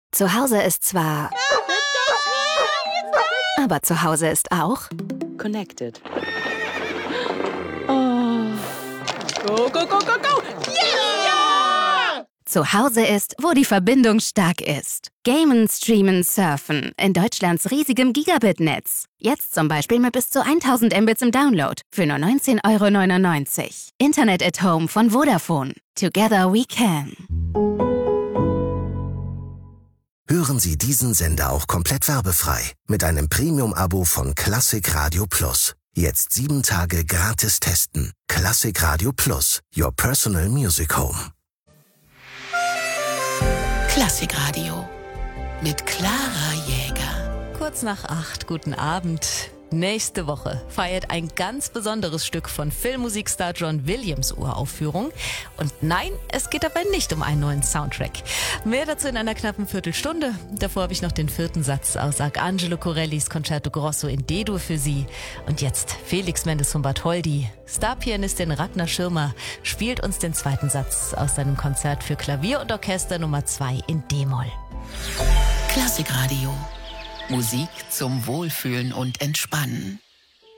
Zu Hause ist zwar... Aber zu Hause ist auch... Connected. Oh. Go, go, go, go, go! Yeah! Zu Hause ist, wo die Verbindung stark ist. Gamen, streamen, surfen. In Deutschlands riesigem Gigabit-Netz. Jetzt zum Beispiel mit bis zu 1000 Mbits im Download. Für nur 19,99 €. Internet at Home von Vodafone. Together we can. Hören Sie diesen Sender auch komplett werbefrei mit einem Premium-Abo von Klassik Radio Plus. Jetzt 7 Tage gratis testen. Klassik Radio Plus, your personal music home. Klassikradio mit Clara Jäger. Kurz nach 8, guten Abend. Nächste Woche feiert ein ganz besonderes Stück von Filmmusikstar John Williams Uraufführung. Und nein, es geht dabei nicht um einen neuen Soundtrack. Mehr dazu in einer knappen Viertelstunde. Davor habe ich noch den 4. Satz aus Arcangelo Corellis Concerto Grosso in D-Dur für Sie. Und jetzt Felix Mendes von Bartholdy. Starpianistin Ragnar Schirmer spielt uns den 2. Satz aus seinem Konzert für Klavier und Orchester Nummer 2 in D-Moll. Klassikradio. Musik zum Wohlfühlen und Entspannen.